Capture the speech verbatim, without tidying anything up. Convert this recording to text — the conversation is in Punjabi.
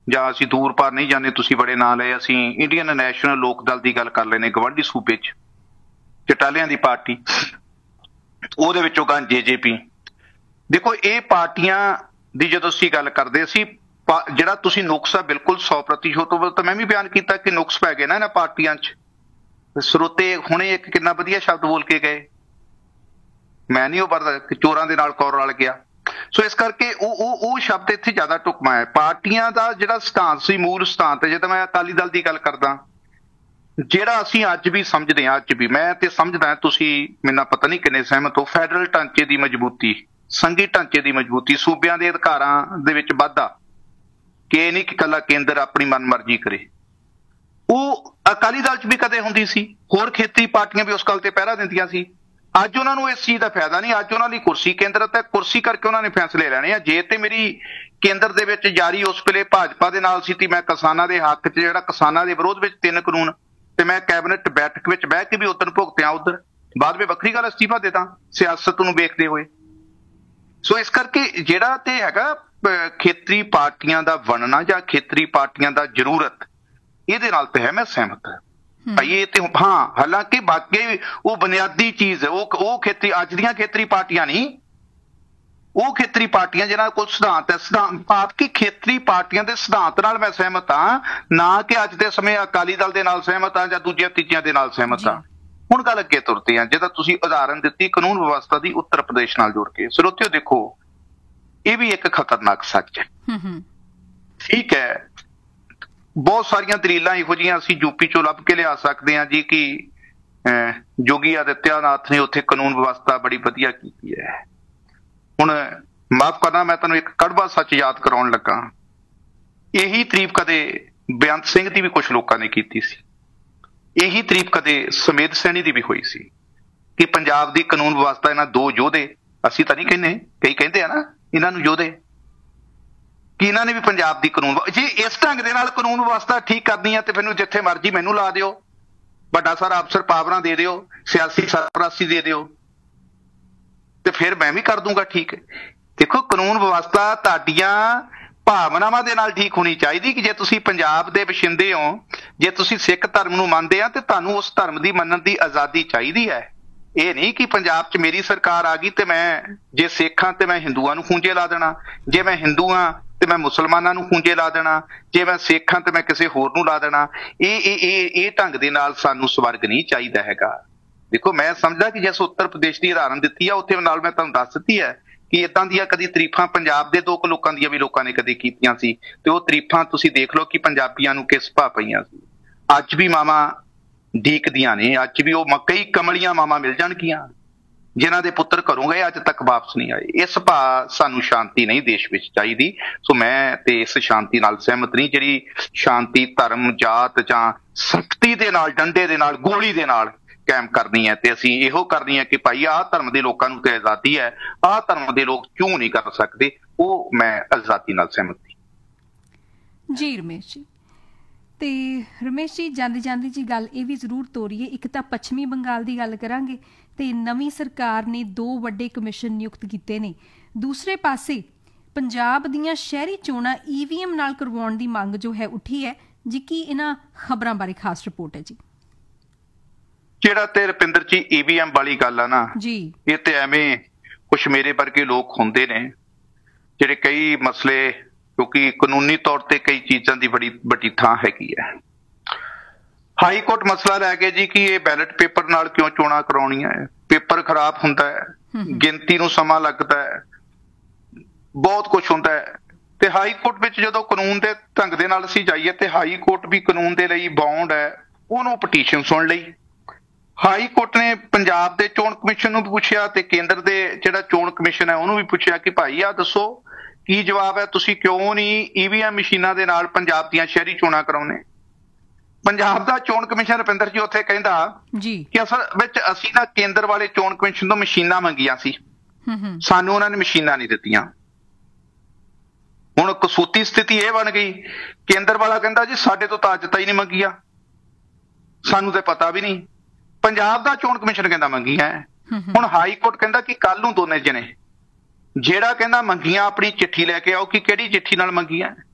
ਜਾਂ ਅਸੀਂ ਦੂਰ ਪਾਰ ਨਹੀਂ ਜਾਂਦੇ, ਤੁਸੀਂ ਬੜੇ ਨਾਂ ਲਏ, ਅਸੀਂ ਇੰਡੀਅਨ ਨੈਸ਼ਨਲ ਲੋਕ ਦਲ ਦੀ ਗੱਲ ਕਰ ਲੈਂਦੇ, ਗਵਾਂਢੀ ਸੂਬੇ 'ਚ ਚਟਾਲਿਆਂ ਦੀ ਪਾਰਟੀ, ਉਹਦੇ ਵਿੱਚੋਂ ਗਾਂ ਜੇ ਜੇ ਪੀ। ਦੇਖੋ ਇਹ ਪਾਰਟੀਆਂ ਦੀ ਜਦੋਂ ਅਸੀਂ ਗੱਲ ਕਰਦੇ, ਅਸੀਂ ਜਿਹੜਾ ਤੁਸੀਂ ਨੁਕਸ ਆ ਬਿਲਕੁਲ ਸੌ ਪ੍ਰਤੀਸ਼ਤ ਤੋਂ ਤਾਂ ਮੈਂ ਵੀ ਬਿਆਨ ਕੀਤਾ ਕਿ ਨੁਕਸ ਪੈ ਗਏ ਨਾ ਇਹਨਾਂ ਪਾਰਟੀਆਂ 'ਚ। ਸਰੋਤੇ ਹੁਣੇ ਇੱਕ ਕਿੰਨਾ ਵਧੀਆ ਸ਼ਬਦ ਬੋਲ ਕੇ ਗਏ, ਮੈਂ ਨਹੀਂ ਉਹ ਵਰਦਾ ਕਿ ਚੋਰਾਂ ਦੇ ਨਾਲ ਕੌਰ ਰਲ ਗਿਆ। ਸੋ ਇਸ ਕਰਕੇ ਉਹ ਉਹ ਉਹ ਸ਼ਬਦ ਇੱਥੇ ਜ਼ਿਆਦਾ ਢੁਕਵਾਂ ਹੈ। ਪਾਰਟੀਆਂ ਦਾ ਜਿਹੜਾ ਸਿਧਾਂਤ ਸੀ, ਮੂਲ ਸਿਧਾਂਤ, ਜੇ ਤਾਂ ਮੈਂ ਅਕਾਲੀ ਦਲ ਦੀ ਗੱਲ ਕਰਦਾ, ਜਿਹੜਾ ਅਸੀਂ ਅੱਜ ਵੀ ਸਮਝਦੇ ਹਾਂ, ਅੱਜ ਵੀ ਮੈਂ ਤੇ ਸਮਝਦਾ, ਤੁਸੀਂ ਮੈਨੂੰ ਪਤਾ ਨਹੀਂ ਕਿੰਨੇ ਸਹਿਮਤ ਹੋ, ਫੈਡਰਲ ਢਾਂਚੇ ਦੀ ਮਜ਼ਬੂਤੀ, ਸੰਘੀ ਢਾਂਚੇ ਦੀ ਮਜ਼ਬੂਤੀ, ਸੂਬਿਆਂ ਦੇ ਅਧਿਕਾਰਾਂ ਦੇ ਵਿੱਚ ਵਾਧਾ, ਕਿ ਇਹ ਨਹੀਂ ਕਿ ਇਕੱਲਾ ਕੇਂਦਰ ਆਪਣੀ ਮਨਮਰਜ਼ੀ ਕਰੇ, ਉਹ ਅਕਾਲੀ ਦਲ 'ਚ ਵੀ ਕਦੇ ਹੁੰਦੀ ਸੀ। ਹੋਰ ਖੇਤਰੀ ਪਾਰਟੀਆਂ ਵੀ ਉਸ ਗੱਲ ਤੇ ਪਹਿਰਾ ਦਿੰਦੀਆਂ ਸੀ। ਅੱਜ ਉਹਨਾਂ ਨੂੰ ਇਸ ਚੀਜ਼ ਦਾ ਫਾਇਦਾ ਨਹੀਂ, ਅੱਜ ਉਹਨਾਂ ਦੀ ਕੁਰਸੀ ਕੇਂਦਰਤ ਹੈ, ਕੁਰਸੀ ਕਰਕੇ ਉਹਨਾਂ ਨੇ ਫੈਸਲੇ ਲੈਣੇ ਆ। ਜੇ ਤੇ ਮੇਰੀ ਕੇਂਦਰ ਦੇ ਵਿੱਚ ਜਾਰੀ ਉਸ ਵੇਲੇ ਭਾਜਪਾ ਦੇ ਨਾਲ ਸੀ ਤੇ ਮੈਂ ਕਿਸਾਨਾਂ ਦੇ ਹੱਕ 'ਚ, ਜਿਹੜਾ ਕਿਸਾਨਾਂ ਦੇ ਵਿਰੋਧ ਵਿੱਚ ਤਿੰਨ ਕਾਨੂੰਨ, ਤੇ ਮੈਂ ਕੈਬਨਿਟ ਬੈਠਕ ਵਿੱਚ ਬਹਿ ਕੇ ਵੀ ਉਦਣ ਭੁਗਤਿਆ, ਉਧਰ ਬਾਅਦ ਵਿੱਚ ਵੱਖਰੀ ਗੱਲ ਅਸਤੀਫਾ ਦੇਤਾ ਸਿਆਸਤ ਨੂੰ ਵੇਖਦੇ ਹੋਏ। ਸੋ ਇਸ ਕਰਕੇ ਜਿਹੜਾ ਤੇ ਹੈਗਾ ਖੇਤਰੀ ਪਾਰਟੀਆਂ ਦਾ ਬਣਨਾ ਜਾਂ ਖੇਤਰੀ ਪਾਰਟੀਆਂ ਦਾ ਜ਼ਰੂਰਤ, ਇਹਦੇ ਨਾਲ ਤੇ ਹੈ ਮੈਂ ਸਹਿਮਤ ਹਾਂ ਭਾਈ। ਇਹ ਤੇ ਹਾਂ, ਹਾਲਾਂਕਿ ਬਾਕੀ ਉਹ ਬੁਨਿਆਦੀ ਚੀਜ਼ ਹੈ, ਉਹ ਉਹ ਖੇਤਰੀ ਅੱਜ ਦੀਆਂ ਖੇਤਰੀ ਪਾਰਟੀਆਂ ਨਹੀਂ, ਉਹ ਖੇਤਰੀ ਪਾਰਟੀਆਂ ਜਿਹਨਾਂ ਕੋਲ ਸਿਧਾਂਤ ਹੈ, ਸਿਧਾਂਤ ਭਾਵ ਕਿ ਖੇਤਰੀ ਪਾਰਟੀਆਂ ਦੇ ਸਿਧਾਂਤ ਨਾਲ ਮੈਂ ਸਹਿਮਤ ਹਾਂ, ਨਾ ਕਿ ਅੱਜ ਦੇ ਸਮੇਂ ਅਕਾਲੀ ਦਲ ਦੇ ਨਾਲ ਸਹਿਮਤ ਹਾਂ ਜਾਂ ਦੂਜੀਆਂ ਤੀਜੀਆਂ ਦੇ ਨਾਲ ਸਹਿਮਤ ਹਾਂ। ਹੁਣ ਗੱਲ ਅੱਗੇ ਤੁਰਦੇ ਹਾਂ, ਜਿਹਦਾ ਤੁਸੀਂ ਉਦਾਹਰਨ ਦਿੱਤੀ ਕਾਨੂੰਨ ਵਿਵਸਥਾ ਦੀ ਉੱਤਰ ਪ੍ਰਦੇਸ਼ ਨਾਲ ਜੋੜ ਕੇ। ਸਰੋਤਿਓ ਦੇਖੋ, ਇਹ ਵੀ ਇੱਕ ਖਤਰਨਾਕ ਸੱਚ ਹੈ। ਠੀਕ ਹੈ, ਬਹੁਤ ਸਾਰੀਆਂ ਦਲੀਲਾਂ ਇਹੋ ਜਿਹੀਆਂ ਅਸੀਂ ਯੂਪੀ ਚੋਂ ਲੱਭ ਕੇ ਲਿਆ ਸਕਦੇ ਹਾਂ ਜੀ ਕਿ ਯੋਗੀ ਆਦਿੱਤਿਆਨਾਥ ਨੇ ਉੱਥੇ ਕਾਨੂੰਨ ਵਿਵਸਥਾ ਬੜੀ ਵਧੀਆ ਕੀਤੀ ਹੈ। ਹੁਣ ਮਾਫ਼ ਕਰਨਾ, ਮੈਂ ਤੁਹਾਨੂੰ ਇੱਕ ਕੜਵਾ ਸੱਚ ਯਾਦ ਕਰਾਉਣ ਲੱਗਾ। ਇਹੀ ਤਾਰੀਫ ਕਦੇ ਬੇਅੰਤ ਸਿੰਘ ਦੀ ਵੀ ਕੁਛ ਲੋਕਾਂ ਨੇ ਕੀਤੀ ਸੀ, ਇਹੀ ਤਾਰੀਫ ਕਦੇ ਸਮੇਧ ਸੈਣੀ ਦੀ ਵੀ ਹੋਈ ਸੀ ਕਿ ਪੰਜਾਬ ਦੀ ਕਾਨੂੰਨ ਵਿਵਸਥਾ, ਇਹਨਾਂ ਦੋ ਯੋਧੇ, ਅਸੀਂ ਤਾਂ ਨਹੀਂ ਕਹਿੰਦੇ, ਕਈ ਕਹਿੰਦੇ ਆ ਨਾ ਇਹਨਾਂ ਨੂੰ ਯੋਧੇ, ਕਿ ਇਹਨਾਂ ਨੇ ਵੀ ਪੰਜਾਬ ਦੀ ਕਾਨੂੰਨ, ਜੇ ਇਸ ਢੰਗ ਦੇ ਨਾਲ ਕਾਨੂੰਨ ਵਿਵਸਥਾ ਠੀਕ ਕਰਨੀ ਹੈ ਤੇ ਮੈਨੂੰ ਜਿੱਥੇ ਮਰਜ਼ੀ ਮੈਨੂੰ ਲਾ ਦਿਓ, ਵੱਡਾ ਸਾਰਾ ਅਫਸਰ ਪਾਵਰਾਂ ਦੇ ਦਿਓ, ਸਿਆਸੀ ਸਰਪ੍ਰਸਤੀ ਦੇ ਦਿਓ, ਤੇ ਫਿਰ ਮੈਂ ਵੀ ਕਰ ਦੂੰਗਾ ਠੀਕ ਹੈ। ਦੇਖੋ, ਕਾਨੂੰਨ ਵਿਵਸਥਾ ਤੁਹਾਡੀਆਂ ਭਾਵਨਾਵਾਂ ਦੇ ਨਾਲ ਠੀਕ ਹੋਣੀ ਚਾਹੀਦੀ ਕਿ ਜੇ ਤੁਸੀਂ ਪੰਜਾਬ ਦੇ ਵਸਿੰਦੇ ਹੋ, ਜੇ ਤੁਸੀਂ ਸਿੱਖ ਧਰਮ ਨੂੰ ਮੰਨਦੇ ਆ ਤੇ ਤੁਹਾਨੂੰ ਉਸ ਧਰਮ ਦੀ ਮੰਨਣ ਦੀ ਆਜ਼ਾਦੀ ਚਾਹੀਦੀ ਹੈ। ਇਹ ਨਹੀਂ ਕਿ ਪੰਜਾਬ 'ਚ ਮੇਰੀ ਸਰਕਾਰ ਆ ਗਈ ਤੇ ਮੈਂ ਜੇ ਸਿੱਖ ਹਾਂ ਤੇ ਮੈਂ ਹਿੰਦੂਆਂ ਨੂੰ ਖੂੰਜੇ ਲਾ ਦੇਣਾ, ਜੇ ਮੈਂ ਹਿੰਦੂ ਹਾਂ ਤੇ ਮੈਂ ਮੁਸਲਮਾਨਾਂ ਨੂੰ ਖੂੰਜੇ ਲਾ ਦੇਣਾ, ਜੇ ਮੈਂ ਸਿੱਖ ਹਾਂ ਤੇ ਮੈਂ ਕਿਸੇ ਹੋਰ ਨੂੰ ਲਾ ਦੇਣਾ। ਇਹ ਇਹ ਇਹ ਇਹ ਢੰਗ ਦੇ ਨਾਲ ਸਾਨੂੰ ਸਵਰਗ ਨਹੀਂ ਚਾਹੀਦਾ ਹੈਗਾ। ਦੇਖੋ, ਮੈਂ ਸਮਝਦਾ ਕਿ ਜਿਸ ਉੱਤਰ ਪ੍ਰਦੇਸ਼ ਦੀ ਉਦਾਹਰਨ ਦਿੱਤੀ ਆ, ਉੱਥੇ ਨਾਲ ਮੈਂ ਤੁਹਾਨੂੰ ਦੱਸ ਦਿੱਤੀ ਹੈ ਕਿ ਏਦਾਂ ਦੀਆਂ ਕਦੀ ਤਾਰੀਫਾਂ ਪੰਜਾਬ ਦੇ ਦੋ ਕੁ ਲੋਕਾਂ ਦੀਆਂ ਵੀ ਲੋਕਾਂ ਨੇ ਕਦੇ ਕੀਤੀਆਂ ਸੀ, ਤੇ ਉਹ ਤਾਰੀਫਾਂ ਤੁਸੀਂ ਦੇਖ ਲਓ ਕਿ ਪੰਜਾਬੀਆਂ ਨੂੰ ਕਿਸ ਭਾਅ ਪਈਆਂ ਸੀ। ਅੱਜ ਵੀ ਮਾਵਾਂ ਡੀਕਦੀਆਂ ਨੇ, ਅੱਜ ਵੀ ਉਹ ਕਈ ਕਮਲੀਆਂ ਮਾਵਾਂ ਮਿਲ ਜਾਣਗੀਆਂ ਜਿਨ੍ਹਾਂ ਦੇ ਪੁੱਤਰ ਘਰੋਂ ਗਏ ਅੱਜ ਤੱਕ ਵਾਪਸ ਨਹੀਂ ਆਏ। ਇਸ ਭਾਅ ਸਾਨੂੰ ਸ਼ਾਂਤੀ ਨਹੀਂ ਦੇਸ਼ ਵਿੱਚ ਚਾਹੀਦੀ। ਸੋ ਮੈਂ ਤੇ ਇਸ ਸ਼ਾਂਤੀ ਨਾਲ ਸਹਿਮਤ ਨਹੀਂ, ਜਿਹੜੀ ਸ਼ਾਂਤੀ ਧਰਮ, ਜਾਤ ਜਾਂ ਸਖਤੀ ਦੇ ਨਾਲ, ਡੰਡੇ ਦੇ ਨਾਲ, ਗੋਲੀ ਦੇ ਨਾਲ ਕਾਇਮ ਕਰਨੀ ਹੈ, ਤੇ ਅਸੀਂ ਇਹੋ ਕਰਨੀ ਹੈ ਕਿ ਭਾਈ ਆਹ ਧਰਮ ਦੇ ਲੋਕਾਂ ਨੂੰ ਤੇ ਆਜ਼ਾਦੀ ਹੈ, ਆਹ ਧਰਮ ਦੇ ਲੋਕ ਕਿਉਂ ਨਹੀਂ ਕਰ ਸਕਦੇ, ਉਹ ਮੈਂ ਆਜ਼ਾਦੀ ਨਾਲ ਸਹਿਮਤ ਹਾਂ। ਜੀ ਰਮੇਸ਼ ਜੀ, ਤੇ ਰਮੇਸ਼ ਜੀ ਜਾਂਦੀ ਜਾਂਦੀ ਜੀ ਗੱਲ ਇਹ ਵੀ ਜ਼ਰੂਰ ਤੋਰੀਏ, ਇੱਕ ਤਾਂ ਪੱਛਮੀ ਬੰਗਾਲ ਦੀ ਗੱਲ ਕਰਾਂਗੇ ਤੇ ਨਵੀਂ ਸਰਕਾਰ ਨੇ ਦੋ ਵੱਡੇ ਕਮਿਸ਼ਨ ਨਿਯੁਕਤ ਕੀਤੇ ਨੇ, ਦੂਸਰੇ ਪਾਸੇ ਪੰਜਾਬ ਦੀਆਂ ਸ਼ਹਿਰੀ ਚੋਣਾਂ ਈਵੀਐਮ ਨਾਲ ਕਰਵਾਉਣ ਦੀ ਮੰਗ ਜੋ ਹੈ ਉੱਠੀ ਹੈ ਜੀ। ਕੀ ਇਹਨਾਂ ਖਬਰਾਂ ਬਾਰੇ ਖਾਸ ਰਿਪੋਰਟ ਹੈ ਜੀ? ਜਿਹੜਾ ਤੇ ਰੁਪਿੰਦਰ ਜੀ ਈਵੀਐਮ ਵਾਲੀ ਗੱਲ ਆ ਨਾ ਜੀ, ਇਹ ਤੇ ਐਵੇਂ ਕੁਛ ਮੇਰੇ ਵਰਗੇ ਲੋਕ ਹੁੰਦੇ ਨੇ ਜਿਹੜੇ ਕਈ ਮਸਲੇ, ਕਿਉਂਕਿ ਕਾਨੂੰਨੀ ਤੌਰ ਤੇ ਕਈ ਚੀਜ਼ਾਂ ਦੀ ਬੜੀ ਵੱਡੀ ਥਾਂ ਹੈਗੀ ਹੈ। ਹਾਈ ਕੋਰਟ ਮਸਲਾ ਲੈ ਕੇ ਜੀ ਕਿ ਇਹ ਬੈਲਟ ਪੇਪਰ ਨਾਲ ਕਿਉਂ ਚੋਣਾਂ ਕਰਾਉਣੀਆਂ ਹੈ, ਪੇਪਰ ਖਰਾਬ ਹੁੰਦਾ ਹੈ, ਗਿਣਤੀ ਨੂੰ ਸਮਾਂ ਲੱਗਦਾ ਹੈ, ਬਹੁਤ ਕੁਛ ਹੁੰਦਾ ਹੈ। ਤੇ ਹਾਈ ਕੋਰਟ ਵਿੱਚ ਜਦੋਂ ਕਾਨੂੰਨ ਦੇ ਢੰਗ ਦੇ ਨਾਲ ਅਸੀਂ ਜਾਈਏ ਤੇ ਹਾਈ ਕੋਰਟ ਵੀ ਕਾਨੂੰਨ ਦੇ ਲਈ ਬਾਉਂਡ ਹੈ, ਉਹਨੂੰ ਪਟੀਸ਼ਨ ਸੁਣ ਲਈ। ਹਾਈ ਕੋਰਟ ਨੇ ਪੰਜਾਬ ਦੇ ਚੋਣ ਕਮਿਸ਼ਨ ਨੂੰ ਵੀ ਪੁੱਛਿਆ ਤੇ ਕੇਂਦਰ ਦੇ ਜਿਹੜਾ ਚੋਣ ਕਮਿਸ਼ਨ ਹੈ ਉਹਨੂੰ ਵੀ ਪੁੱਛਿਆ ਕਿ ਭਾਈ ਆ ਦੱਸੋ ਕੀ ਜਵਾਬ ਹੈ, ਤੁਸੀਂ ਕਿਉਂ ਨਹੀਂ ਈਵੀਐਮ ਮਸ਼ੀਨਾਂ ਦੇ ਨਾਲ ਪੰਜਾਬ ਦੀਆਂ ਸ਼ਹਿਰੀ ਚੋਣਾਂ ਕਰਾਉਣੇ। ਪੰਜਾਬ ਦਾ ਚੋਣ ਕਮਿਸ਼ਨ ਰੁਪਿੰਦਰ ਜੀ ਉੱਥੇ ਕਹਿੰਦਾ ਜੀ ਕਿ ਅਸਲ ਵਿੱਚ ਅਸੀਂ ਨਾ ਕੇਂਦਰ ਵਾਲੇ ਚੋਣ ਕਮਿਸ਼ਨ ਤੋਂ ਮਸ਼ੀਨਾਂ ਮੰਗੀਆਂ ਸੀ, ਸਾਨੂੰ ਉਹਨਾਂ ਨੇ ਮਸ਼ੀਨਾਂ ਨਹੀਂ ਦਿੱਤੀਆਂ। ਹੁਣ ਕਸੂਤੀ ਸਥਿਤੀ ਇਹ ਬਣ ਗਈ, ਕੇਂਦਰ ਵਾਲਾ ਕਹਿੰਦਾ ਜੀ ਸਾਡੇ ਤੋਂ ਤਾਂ ਅੱਜ ਤਾਈਂ ਨਹੀਂ ਮੰਗੀਆਂ, ਸਾਨੂੰ ਤੇ ਪਤਾ ਵੀ ਨਹੀਂ। ਪੰਜਾਬ ਦਾ ਚੋਣ ਕਮਿਸ਼ਨ ਕਹਿੰਦਾ ਮੰਗੀਆਂ। ਹੁਣ ਹਾਈ ਕੋਰਟ ਕਹਿੰਦਾ ਕਿ ਕੱਲ ਨੂੰ ਦੋਨੇ ਜਣੇ, ਜਿਹੜਾ ਕਹਿੰਦਾ ਮੰਗੀਆਂ ਆਪਣੀ ਚਿੱਠੀ ਲੈ ਕੇ ਆਓ ਕਿ ਕਿਹੜੀ ਚਿੱਠੀ ਨਾਲ ਮੰਗੀਆਂ,